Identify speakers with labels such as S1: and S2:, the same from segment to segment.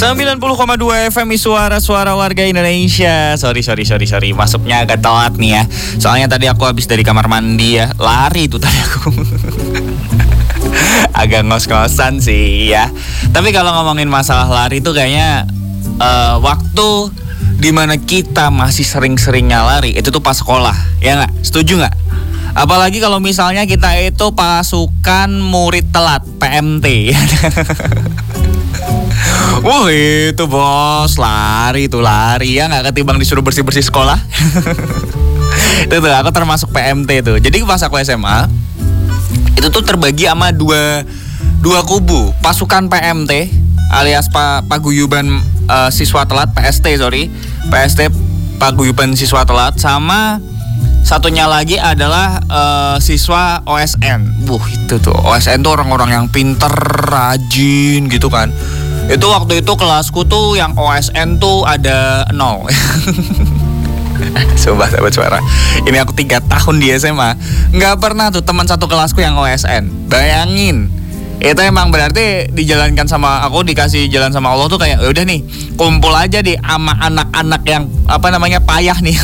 S1: 90,2 FM suara warga Indonesia. Sorry. Masuknya agak telat nih ya. Soalnya tadi aku habis dari kamar mandi ya. Lari tuh tadi aku. Agak ngos-ngosan sih ya. Tapi kalau ngomongin masalah lari tuh kayaknya waktu dimana kita masih sering-seringnya lari itu tuh pas sekolah. Ya nggak? Setuju nggak? Apalagi kalau misalnya kita itu pasukan murid telat PMT. Wah itu bos, lari ya nggak, ketimbang disuruh bersih-bersih sekolah. Itu tuh aku termasuk PMT tuh. Jadi pas aku SMA itu tuh terbagi sama dua kubu, pasukan PMT alias paguyuban siswa telat, PST paguyuban siswa telat, sama satunya lagi adalah siswa OSN. Itu tuh OSN tuh orang-orang yang pinter, rajin gitu kan. Itu waktu itu kelasku tuh yang OSN tuh ada 0. Sobat suara. Ini aku 3 tahun di SMA, nggak pernah tuh teman satu kelasku yang OSN. Bayangin. Itu emang berarti dijalankan sama aku, dikasih jalan sama Allah tuh kayak udah nih, kumpul aja di sama anak-anak yang payah nih.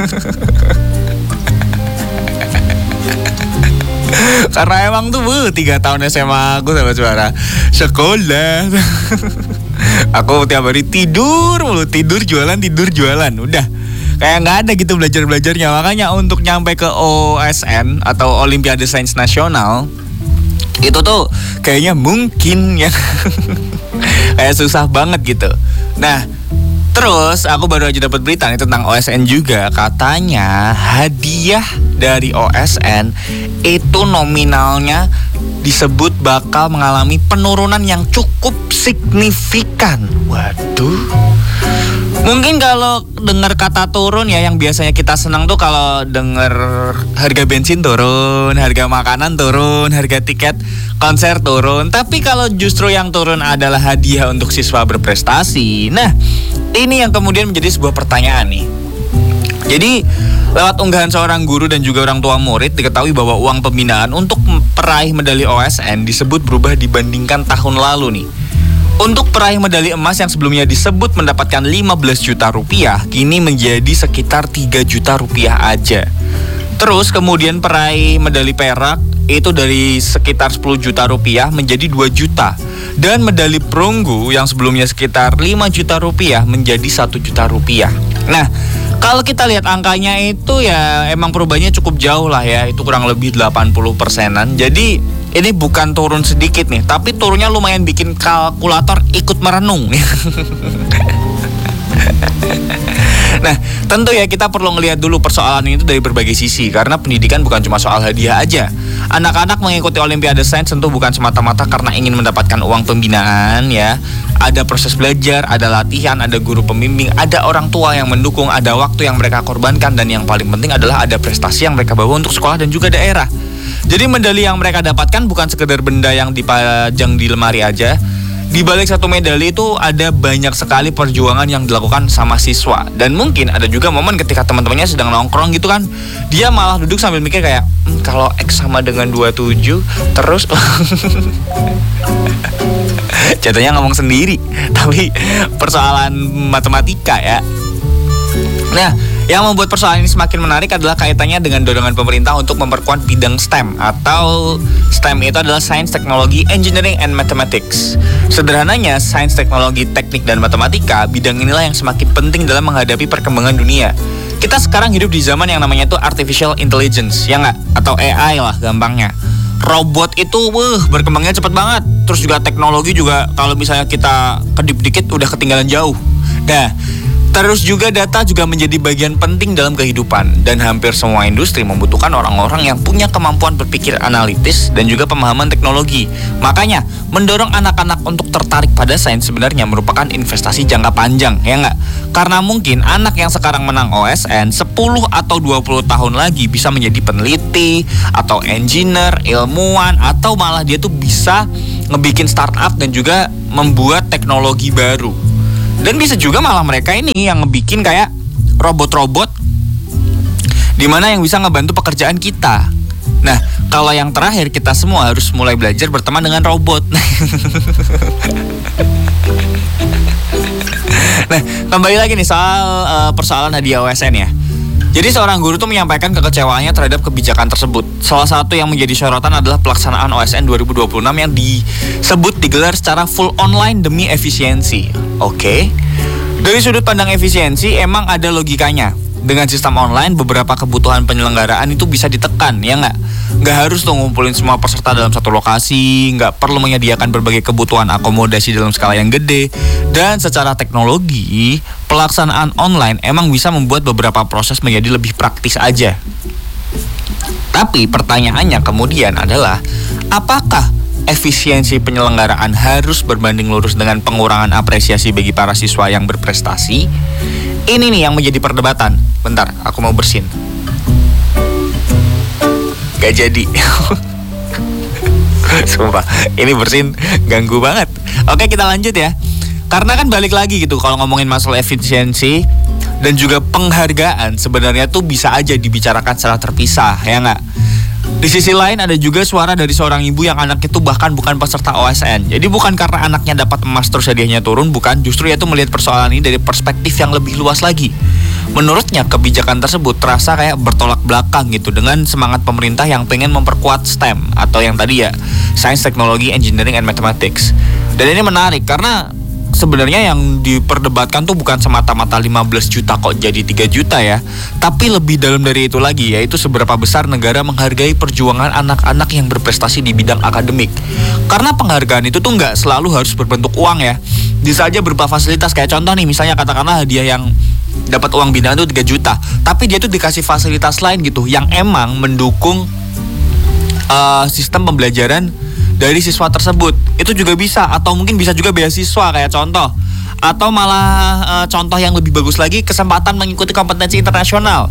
S1: Karena emang tuh 3 tahun SMA aku sama suara sekolah. Aku tiap hari tidur jualan. Udah kayak nggak ada gitu belajarnya. Makanya untuk nyampe ke OSN atau Olimpiade Sains Nasional itu tuh kayaknya mungkin ya kayak susah banget gitu. Nah, terus aku baru aja dapat berita nih tentang OSN juga. Katanya hadiah dari OSN itu nominalnya disebut bakal mengalami penurunan yang cukup signifikan. Waduh. Mungkin kalau dengar kata turun ya, yang biasanya kita senang tuh kalau dengar harga bensin turun, harga makanan turun, harga tiket konser turun. Tapi kalau justru yang turun adalah hadiah untuk siswa berprestasi. Nah, ini yang kemudian menjadi sebuah pertanyaan nih. Jadi lewat unggahan seorang guru dan juga orang tua murid diketahui bahwa uang pembinaan untuk peraih medali OSN disebut berubah dibandingkan tahun lalu nih. Untuk peraih medali emas yang sebelumnya disebut mendapatkan 15 juta rupiah, kini menjadi sekitar 3 juta rupiah aja. Terus kemudian peraih medali perak itu dari sekitar 10 juta rupiah menjadi 2 juta. Dan medali perunggu yang sebelumnya sekitar 5 juta rupiah menjadi 1 juta rupiah. Nah, kalau kita lihat angkanya itu ya emang perubahannya cukup jauh lah ya. Itu kurang lebih 80%-an. Jadi ini bukan turun sedikit nih, tapi turunnya lumayan bikin kalkulator ikut merenung. Nah, tentu ya kita perlu ngelihat dulu persoalan ini dari berbagai sisi. Karena pendidikan bukan cuma soal hadiah aja. Anak-anak mengikuti Olimpiade Sains tentu bukan semata-mata karena ingin mendapatkan uang pembinaan ya. Ada proses belajar, ada latihan, ada guru pembimbing, ada orang tua yang mendukung, ada waktu yang mereka korbankan, dan yang paling penting adalah ada prestasi yang mereka bawa untuk sekolah dan juga daerah. Jadi medali yang mereka dapatkan bukan sekedar benda yang dipajang di lemari aja. Di balik satu medali itu ada banyak sekali perjuangan yang dilakukan sama siswa. Dan mungkin ada juga momen ketika teman-temannya sedang nongkrong gitu kan, dia malah duduk sambil mikir kayak kalau X sama dengan 27 terus jatuhnya ngomong sendiri, tapi persoalan matematika ya. Nah, yang membuat persoalan ini semakin menarik adalah kaitannya dengan dorongan pemerintah untuk memperkuat bidang STEM, atau STEM itu adalah Science, Technology, Engineering, and Mathematics. Sederhananya, Sains, Teknologi, Teknik, dan Matematika, bidang inilah yang semakin penting dalam menghadapi perkembangan dunia. Kita sekarang hidup di zaman yang namanya itu Artificial Intelligence, ya nggak? Atau AI lah gampangnya. Robot itu berkembangnya cepat banget. Terus juga teknologi juga kalau misalnya kita kedip dikit udah ketinggalan jauh. Nah, terus juga data juga menjadi bagian penting dalam kehidupan. Dan hampir semua industri membutuhkan orang-orang yang punya kemampuan berpikir analitis dan juga pemahaman teknologi. Makanya, mendorong anak-anak untuk tertarik pada sains sebenarnya merupakan investasi jangka panjang, ya nggak? Karena mungkin anak yang sekarang menang OSN 10 atau 20 tahun lagi bisa menjadi peneliti atau engineer, ilmuwan, atau malah dia tuh bisa ngebikin startup dan juga membuat teknologi baru. Dan bisa juga malah mereka ini yang ngebikin kayak robot-robot dimana yang bisa ngebantu pekerjaan kita. Nah, kalau yang terakhir kita semua harus mulai belajar berteman dengan robot. Nah, kembali lagi nih soal persoalan hadiah OSN ya. Jadi seorang guru tuh menyampaikan kekecewaannya terhadap kebijakan tersebut. Salah satu yang menjadi sorotan adalah pelaksanaan OSN 2026 yang disebut digelar secara full online demi efisiensi. Oke. Dari sudut pandang efisiensi emang ada logikanya. Dengan sistem online beberapa kebutuhan penyelenggaraan itu bisa ditekan, ya nggak? Nggak harus tuh ngumpulin semua peserta dalam satu lokasi, nggak perlu menyediakan berbagai kebutuhan akomodasi dalam skala yang gede. Dan secara teknologi, pelaksanaan online emang bisa membuat beberapa proses menjadi lebih praktis aja. Tapi pertanyaannya kemudian adalah, apakah efisiensi penyelenggaraan harus berbanding lurus dengan pengurangan apresiasi bagi para siswa yang berprestasi? Ini nih yang menjadi perdebatan. Bentar, aku mau bersin. Gak jadi. Sumpah, ini bersin ganggu banget. Oke, kita lanjut ya. Karena kan balik lagi gitu, kalau ngomongin masalah efisiensi dan juga penghargaan, sebenarnya tuh bisa aja dibicarakan secara terpisah, ya nggak? Di sisi lain ada juga suara dari seorang ibu yang anaknya itu bahkan bukan peserta OSN. Jadi bukan karena anaknya dapat emas terus hadiahnya turun, bukan. Justru ia tuh melihat persoalan ini dari perspektif yang lebih luas lagi. Menurutnya kebijakan tersebut terasa kayak bertolak belakang gitu dengan semangat pemerintah yang pengen memperkuat STEM atau yang tadi ya Science, Technology, Engineering, and Mathematics. Dan ini menarik karena sebenarnya yang diperdebatkan tuh bukan semata-mata 15 juta kok jadi 3 juta ya, tapi lebih dalam dari itu lagi, yaitu seberapa besar negara menghargai perjuangan anak-anak yang berprestasi di bidang akademik. Karena penghargaan itu tuh nggak selalu harus berbentuk uang ya, bisa aja berupa fasilitas. Kayak contoh nih, misalnya katakanlah hadiah yang dapat uang binaan tuh 3 juta, tapi dia tuh dikasih fasilitas lain gitu yang emang mendukung sistem pembelajaran dari siswa tersebut. Itu juga bisa, atau mungkin bisa juga beasiswa kayak contoh, atau malah contoh yang lebih bagus lagi, kesempatan mengikuti kompetensi internasional,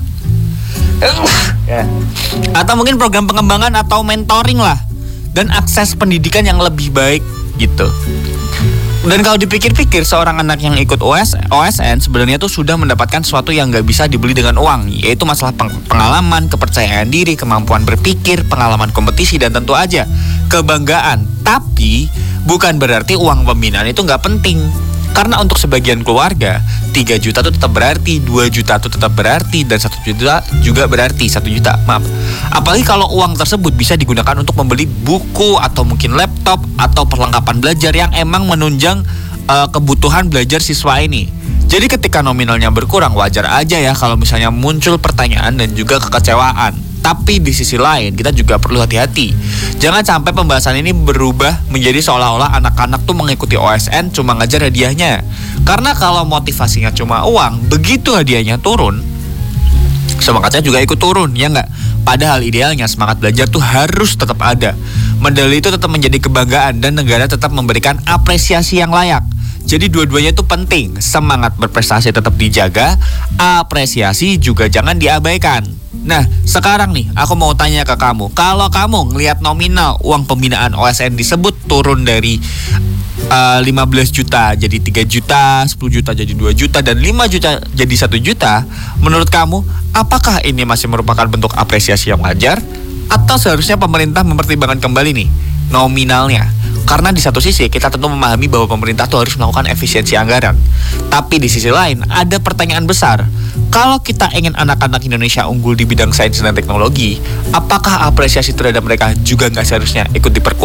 S1: atau mungkin program pengembangan atau mentoring lah, dan akses pendidikan yang lebih baik gitu. Dan kalau dipikir-pikir, seorang anak yang ikut OSN sebenarnya tuh sudah mendapatkan sesuatu yang nggak bisa dibeli dengan uang, yaitu masalah pengalaman, kepercayaan diri, kemampuan berpikir, pengalaman kompetisi, dan tentu aja kebanggaan. Tapi bukan berarti uang pembinaan itu nggak penting. Karena untuk sebagian keluarga 3 juta itu tetap berarti, 2 juta itu tetap berarti, dan 1 juta juga berarti, 1 juta, maaf. Apalagi kalau uang tersebut bisa digunakan untuk membeli buku atau mungkin laptop atau perlengkapan belajar yang emang menunjang kebutuhan belajar siswa ini. Jadi ketika nominalnya berkurang, wajar aja ya kalau misalnya muncul pertanyaan dan juga kekecewaan. Tapi di sisi lain kita juga perlu hati-hati. Jangan sampai pembahasan ini berubah menjadi seolah-olah anak-anak tuh mengikuti OSN cuma ngajar hadiahnya. Karena kalau motivasinya cuma uang, begitu hadiahnya turun, semangatnya juga ikut turun, ya nggak? Padahal idealnya semangat belajar tuh harus tetap ada. Medali itu tetap menjadi kebanggaan dan negara tetap memberikan apresiasi yang layak. Jadi dua-duanya itu penting. Semangat berprestasi tetap dijaga, apresiasi juga jangan diabaikan. Nah, sekarang nih aku mau tanya ke kamu, kalau kamu ngelihat nominal uang pembinaan OSN disebut turun dari 15 juta jadi 3 juta, 10 juta jadi 2 juta, dan 5 juta jadi 1 juta, menurut kamu apakah ini masih merupakan bentuk apresiasi yang wajar? Atau seharusnya pemerintah mempertimbangkan kembali nih nominalnya? Karena di satu sisi kita tentu memahami bahwa pemerintah tuh harus melakukan efisiensi anggaran. Tapi di sisi lain ada pertanyaan besar. Kalau kita ingin anak-anak Indonesia unggul di bidang sains dan teknologi, apakah apresiasi terhadap mereka juga nggak seharusnya ikut diperkuat?